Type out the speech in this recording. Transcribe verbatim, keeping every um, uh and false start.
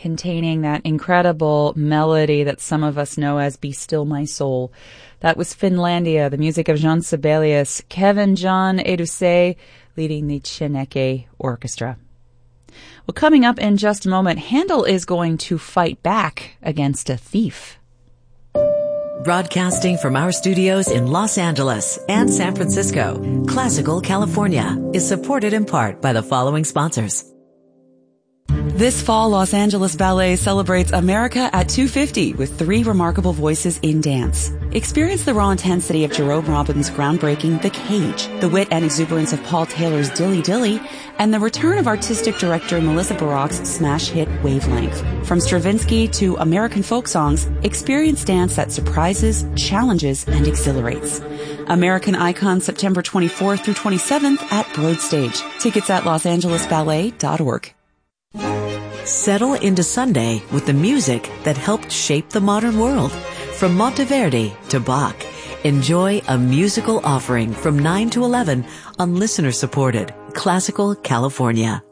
containing that incredible melody that some of us know as Be Still My Soul. That was Finlandia, the music of Jean Sibelius, Kevin John Edusei leading the Chineke Orchestra. Well, coming up in just a moment, Handel is going to fight back against a thief. Broadcasting from our studios in Los Angeles and San Francisco, Classical California is supported in part by the following sponsors. This fall, Los Angeles Ballet celebrates America at two fifty with three remarkable voices in dance. Experience the raw intensity of Jerome Robbins' groundbreaking The Cage, the wit and exuberance of Paul Taylor's Dilly Dilly, and the return of artistic director Melissa Baroque's smash hit Wavelength. From Stravinsky to American folk songs, experience dance that surprises, challenges, and exhilarates. American Icon, September twenty-fourth through twenty-seventh at Broad Stage. Tickets at los angeles ballet dot org. Settle into Sunday with the music that helped shape the modern world. From Monteverdi to Bach, enjoy a musical offering from nine to eleven on listener-supported Classical California.